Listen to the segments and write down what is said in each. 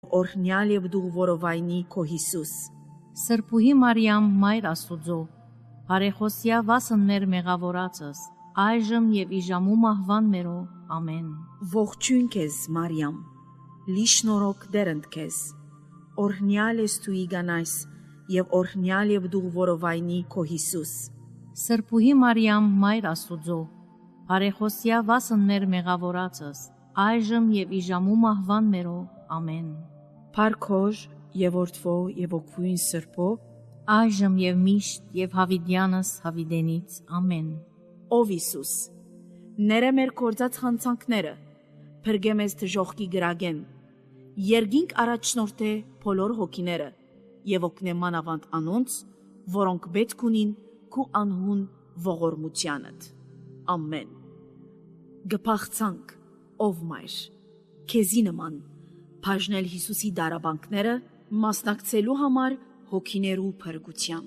օրհնյալ եւ դու որովայնի քո Հիսուս։ Սրբուհի Մարիամ, Մայր Աստուծո, բարեխոսյա վասն մեր մեղավորածս, այժմ եւ ի ժամու մահվան մերո, ամեն։ Ողջույն քեզ, Մարիամ, լի շնորհք դերընդ քեզ, օրհնյալ ես դու իգանայս եւ օրհնյալ եւ դու որովայնի քո Հիսուս։ Սրբուհի Մարիամ, Մայր Աստուծո, բարեխոսյա վասն մեր մեղավորածս, այժմ եւ ի ժամու մահվան մերո, ամեն։ Փառքոր եւ որդվո եւ օգուին Սրբո, այժմ եւ միշտ եւ հավիտյանս հավիտենից, ամեն։ Ով Հիսուս, ները մեր կործած խանցանքները, փրկե մեզ դժոխքի գրագեն, երգինք առաջնորդե բոլոր հոգիները եւ օգնե մանավանդ անոնց, որոնք պետք ունին քու անհուն ողորմությանդ։ Ամեն։ Գփախցանք, ով Մայր, քեզի նման, բաժնել Հիսուսի դարաբանքները մասնակցելու համար հոգիներու փրկության։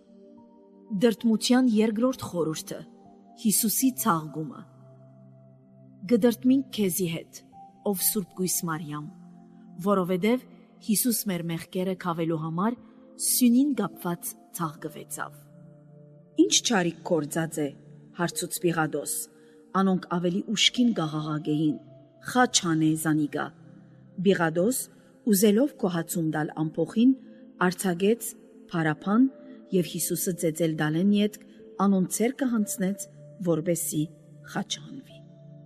Դրդմության երկրորդ խորհուրդը, Հիսուսի ցաղգումը։ Գդրդմինք քեզի հետ, ով Սուրբ Գույս Մարիամ, որովհետև Հիսուս մեր մեղքերը քավելու համար սյունին կապված ցաղգվեցավ։ Ինչ չարիք կործած է, հարցուց Պիղադոս, անոնք ավելի ուշքին գաղաղագեին, խաչանե զանիգա։ Պիղադոս, ուզելով կոհացում դալ ամփոխին, արցագեց փարապան եւ Հիսուսը ծեծել դալեն յետք անոն ցերկը հանցնեց, որբեսի խաչանվի։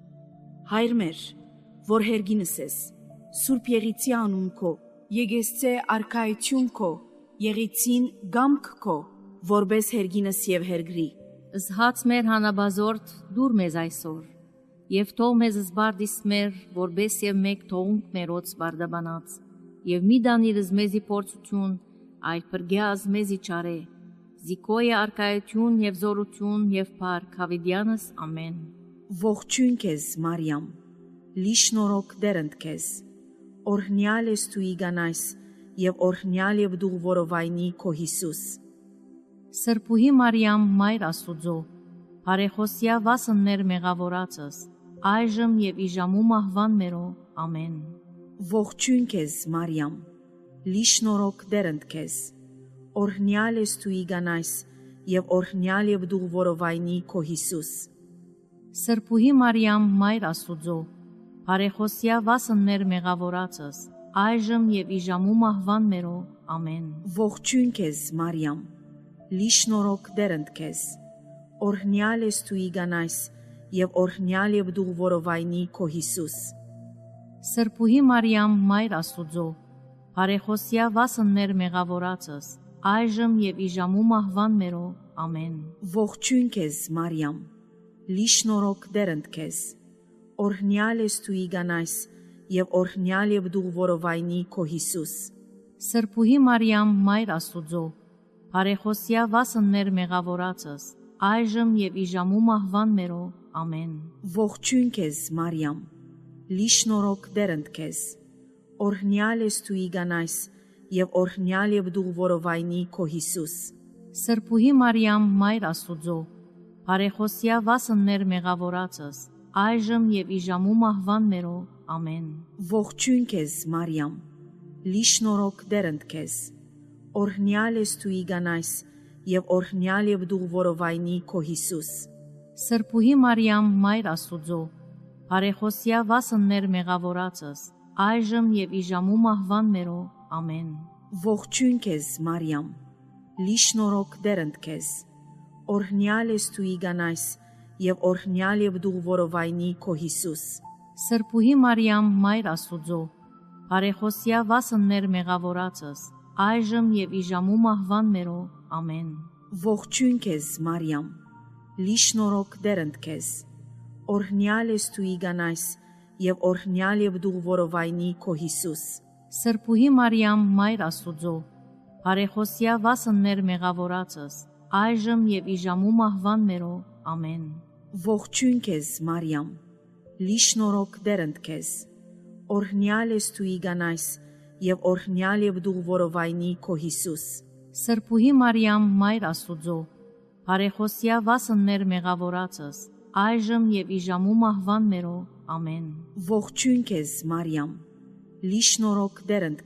Հայր մեր, որ հերգինս ես, Սուրբ Եղիցի անուն քո, Եգեսցե արքայություն քո, Եղիցին գամք քո, որբես հերգինս եւ հերգրի։ Զհաց մեր հանաբազորդ դուր մեզ այսօր, եւ թող մեզ զբարդիս մեր, որբես եւ մեկ թողունք մերոց բարդաբանած, եւ մի դանիրս մեզի փորձություն, այլ պրգյազ մեզի չարե, զիկոյը արկայություն եւ զորություն եւ փառք հավիտյանս, ամեն։ Ողջույն քեզ, Մարիամ, լի շնորհք դերընդ քեզ, օրհնյալ ես դու իգանայս եւ օրհնյալ եւ դու որովայնի քո Հիսուս։ Սրբուհի Մարիամ, Մայր Աստուծո, բարեխոսյա վասն մեր մեղավորածս, այժմ եւ ի ժամու մահվան մերո, ամեն։ Ողջույն քեզ, Մարիամ, լի շնորհք դերընդ քեզ, օրհնյալ ես դու իգանայս եւ օրհնյալ եւ դու որովայնի քո Հիսուս։ Սրբուհի Մարիամ, Մայր Աստուծո, բարեխոսյա վասն մեր մեղավորածս, այժմ եւ ի ժամու մահվան մերո, ամեն։ Ողջույն քեզ, Մարիամ, լի շնորհք դերընդ քեզ, օրհնյալ ես դու իգանայս եւ օրհնյալ եւ դու որովայնի քո Հիսուս։ Սրբուհի Մարիամ, Մայր Աստուծո, բարեխոսյա վասն մեր մեղավորածս, այժմ եւ ի ժամու մահվան մերո, ամեն։ Ողջույն քեզ, Մարիամ, լի շնորհք դերընդ քեզ, օրհնյալ ես դու իգանայս եւ օրհնյալ եւ դու որովայնի քո Հիսուս։ Սրբուհի Մարիամ, Մայր Աստուծո, բարեխոսյա վասն մեր մեղավորածս, այժմ եւ ի ժամու մահվան մերո, ամեն։ Ողջույն քեզ, Մարիամ, լի շնորհք դերընդ քեզ, օրհնյալ ես դու իգանայս եւ օրհնյալ եւ դու որովայնի քո Հիսուս։ Սրբուհի Մարիամ, Մայր Աստուծո, բարեխոսյա վասն մեր մեղավորածս, այժմ եւ ի ժամու մահվան մերո, ամեն։ Ողջույն քեզ, Մարիամ, լի շնորհք դերընդ քեզ, օրհնյալ ես դու իգանայս եւ օրհնյալ եւ դու որովայնի քո Հիսուս։ Սրբուհի Մարիամ, Մայր Աստուծո, բարեխոսյա վասն մեր մեղավորածս, այժմ եւ ի ժամու մահվան մերո, ամեն։ Ողջույն քեզ, Մարիամ, լի շնորհք դերընդ քեզ, օրհնյալ ես դու իգանայս եւ օրհնյալ եւ դու որովայնի քո Հիսուս։ Սրբուհի Մարիամ, Մայր Աստուծո, բարեխոսյա վասն մեր մեղավորածս, այժմ եւ ի ժամու մահվան մերո, ամեն։ Ողջույն քեզ, Մարիամ, լի շնորհք դերընդ քեզ, օրհնյալ ես դու իգանայս եւ օրհնյալ եւ դու որովայնի քո Հիսուս։ Սրբուհի Մարիամ, Մայր Աստուծո, բարեխոսյա վասն մեր մեղավորածս, այժմ եւ ի ժամու մահվան մերո, ամեն։ Ողջույն քեզ, Մարիամ, լի շնորհք դերընդ քեզ, օրհնյալ ես դու իգանայս եւ օրհնյալ եւ դու որովայնի քո Հիսուս։ Սրբուհի Մարիամ, Մայր Աստուծո, բարեխոսյա վասն մեր մեղավորածս, այժմ եւ ի ժամու մահվան մերո, ամեն։ Ողջույն քեզ, Մարիամ, լի շնորհք դերընդ